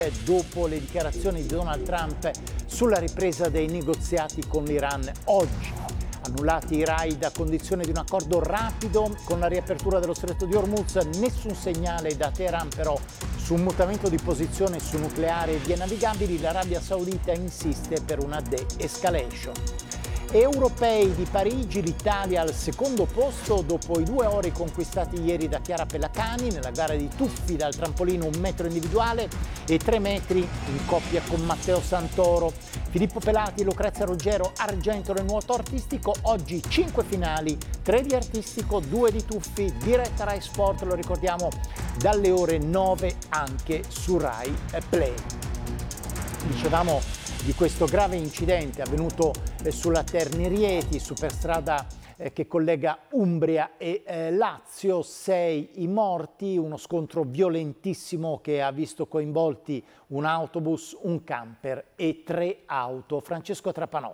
Dopo le dichiarazioni di Donald Trump sulla ripresa dei negoziati con l'Iran oggi. Annullati i raid a condizione di un accordo rapido con la riapertura dello stretto di Hormuz, nessun segnale da Teheran però su un mutamento di posizione su nucleare e vie navigabili. L'Arabia Saudita insiste per una de-escalation. Europei di Parigi, l'Italia al secondo posto dopo i 2 ori conquistati ieri da Chiara Pellacani nella gara di tuffi dal trampolino 1 metro individuale e 3 metri in coppia con Matteo Santoro. Filippo Pelati, Lucrezia Ruggero, argento nel nuoto artistico. Oggi 5 finali, 3 di artistico, 2 di tuffi, diretta Rai Sport, lo ricordiamo, dalle ore 9 anche su Rai Play. Dicevamo di questo grave incidente avvenuto sulla Terni Rieti, superstrada che collega Umbria e Lazio. 6 i morti, uno scontro violentissimo che ha visto coinvolti un autobus, un camper e 3 auto. Francesco Trapanotto.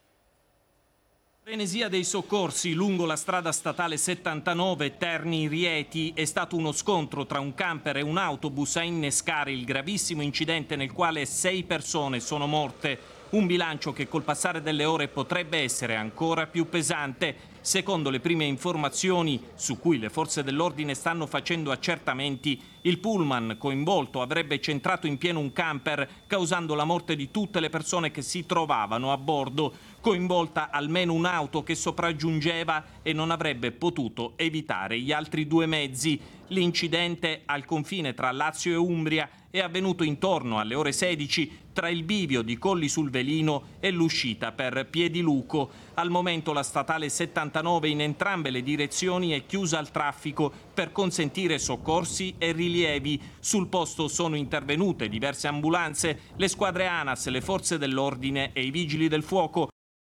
Frenesia dei soccorsi lungo la strada statale 79 Terni-Rieti. È stato uno scontro tra un camper e un autobus a innescare il gravissimo incidente nel quale 6 persone sono morte. Un bilancio che col passare delle ore potrebbe essere ancora più pesante. Secondo le prime informazioni, su cui le forze dell'ordine stanno facendo accertamenti, il pullman coinvolto avrebbe centrato in pieno un camper, causando la morte di tutte le persone che si trovavano a bordo. Coinvolta almeno un'auto che sopraggiungeva e non avrebbe potuto evitare gli altri 2 mezzi. L'incidente al confine tra Lazio e Umbria è avvenuto intorno alle ore 16 tra il bivio di Colli sul Velino e l'uscita per Piediluco. Al momento la statale 79 in entrambe le direzioni è chiusa al traffico per consentire soccorsi e rilievi. Sul posto sono intervenute diverse ambulanze, le squadre ANAS, le forze dell'ordine e i vigili del fuoco.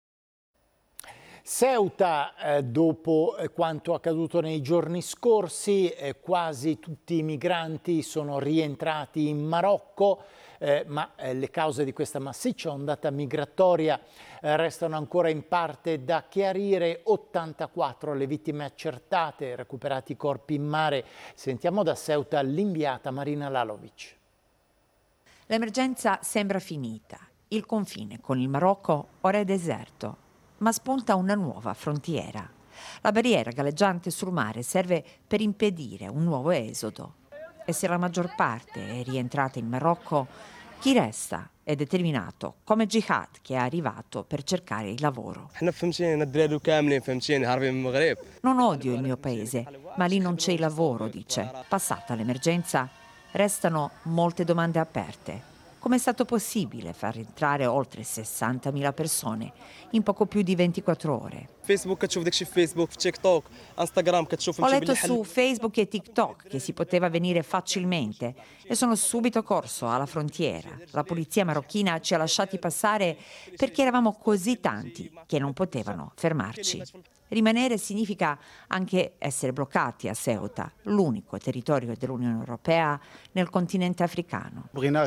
Ceuta, dopo quanto accaduto nei giorni scorsi, quasi tutti i migranti sono rientrati in Marocco, ma le cause di questa massiccia ondata migratoria restano ancora in parte da chiarire. 84 le vittime accertate, recuperati i corpi in mare. Sentiamo da Ceuta l'inviata Marina Lalovic. L'emergenza sembra finita. Il confine con il Marocco ora è deserto, ma spunta una nuova frontiera. La barriera galleggiante sul mare serve per impedire un nuovo esodo. E se la maggior parte è rientrata in Marocco, chi resta è determinato come Jihad, che è arrivato per cercare il lavoro. Non odio il mio paese, ma lì non c'è il lavoro, dice. Passata l'emergenza, restano molte domande aperte. Come è stato possibile far entrare oltre 60.000 persone in poco più di 24 ore? Ho letto su Facebook e TikTok che si poteva venire facilmente e sono subito corso alla frontiera. La polizia marocchina ci ha lasciati passare perché eravamo così tanti che non potevano fermarci. Rimanere significa anche essere bloccati a Ceuta, l'unico territorio dell'Unione Europea nel continente africano.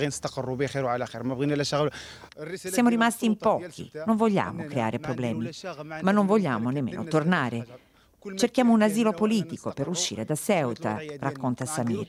Siamo rimasti in pochi, non vogliamo creare problemi, ma non vogliamo nemmeno tornare. Cerchiamo un asilo politico per uscire da Ceuta, racconta Samir.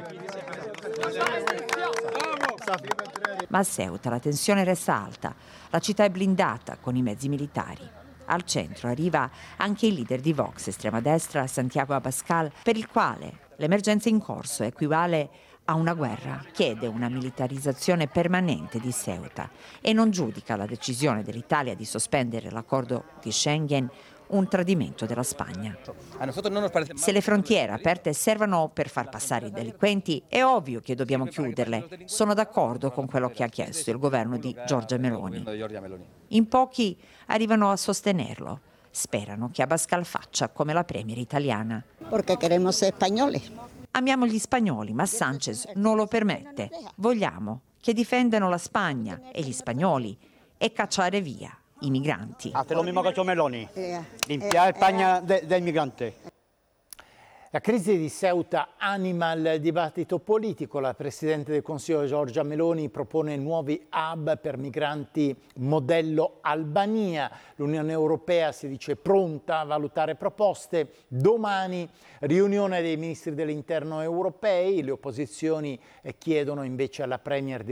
Ma a Ceuta la tensione resta alta, la città è blindata con i mezzi militari. Al centro arriva anche il leader di Vox, estrema destra, Santiago Abascal, per il quale l'emergenza in corso equivale a una guerra. Chiede una militarizzazione permanente di Ceuta e non giudica la decisione dell'Italia di sospendere l'accordo di Schengen un tradimento della Spagna. Se le frontiere aperte servono per far passare i delinquenti, è ovvio che dobbiamo chiuderle. Sono d'accordo con quello che ha chiesto il governo di Giorgia Meloni. In pochi arrivano a sostenerlo. Sperano che Abascal faccia come la premier italiana. Perché queremos ser españoles. Amiamo gli spagnoli, ma Sanchez non lo permette. Vogliamo che difendano la Spagna e gli spagnoli e cacciare via i migranti. Hace lo mismo che ha hecho Meloni, limpiar España del migrante. La crisi di Ceuta anima il dibattito politico. La Presidente del Consiglio Giorgia Meloni propone nuovi hub per migranti modello Albania. L'Unione Europea si dice pronta a valutare proposte. Domani riunione dei ministri dell'interno europei. Le opposizioni chiedono invece alla Premier di